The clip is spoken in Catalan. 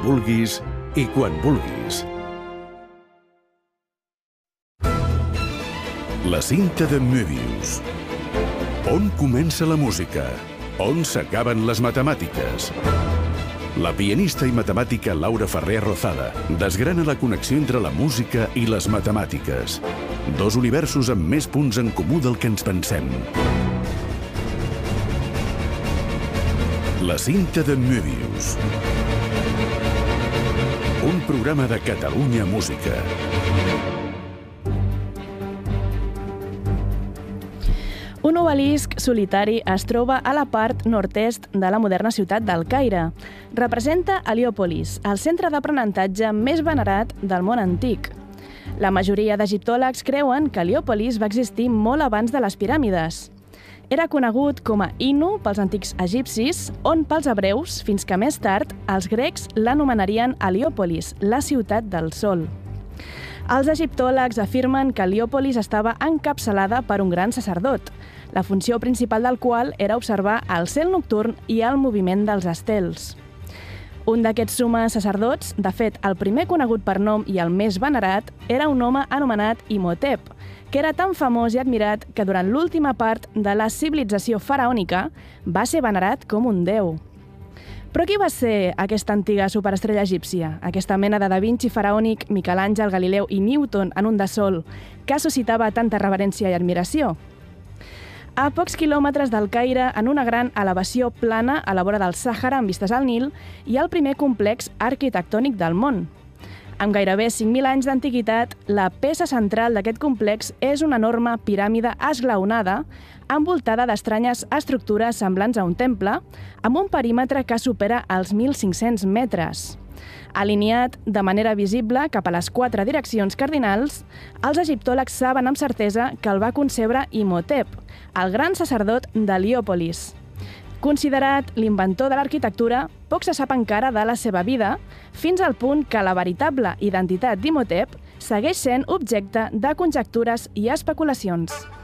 vulguis i quan vulguis. La cinta de Möbius. On comença la música? On s'acaben les matemàtiques? La pianista i matemàtica Laura Ferrer Rozada desgrana la connexió entre la música i les matemàtiques. Dos universos amb més punts en comú del que ens pensem. La cinta de Möbius. Un programa de Catalunya Música. Un obelisc solitari es troba a la part nord-est de la moderna ciutat del Caire. Representa Heliòpolis, el centre d'aprenentatge més venerat del món antic. La majoria d'egiptòlegs creuen que Heliòpolis va existir molt abans de les piràmides. Era conegut com a Inu pels antics egipcis, on pels hebreus, fins que més tard, els grecs l'anomenarien Heliòpolis, la ciutat del sol. Els egiptòlegs afirmen que Heliòpolis estava encapçalada per un gran sacerdot, la funció principal del qual era observar el cel nocturn i el moviment dels estels. Un d'aquests sumes sacerdots, de fet el primer conegut per nom i el més venerat, era un home anomenat Imhotep, que era tan famós i admirat que durant l'última part de la civilització faraònica va ser venerat com un déu. Però qui va ser aquesta antiga superestrella egípcia, aquesta mena de Da Vinci faraònic, Miquelàngel, Galileu i Newton en un de sol, que suscitava tanta reverència i admiració? A pocs quilòmetres del Caire, en una gran elevació plana a la vora del Sàhara amb vistes al Nil, hi ha el primer complex arquitectònic del món. Amb gairebé 5.000 anys d'antiguitat, la peça central d'aquest complex és una enorme piràmide esglaonada, envoltada d'estranyes estructures semblants a un temple, amb un perímetre que supera els 1.500 metres. Alineat de manera visible cap a les 4 direccions cardinals, els egiptòlegs saben amb certesa que el va concebre Imhotep, el gran sacerdot d'Heliòpolis. Considerat l'inventor de l'arquitectura, poc se sap encara de la seva vida, fins al punt que la veritable identitat d'Imhotep segueix sent objecte de conjectures i especulacions.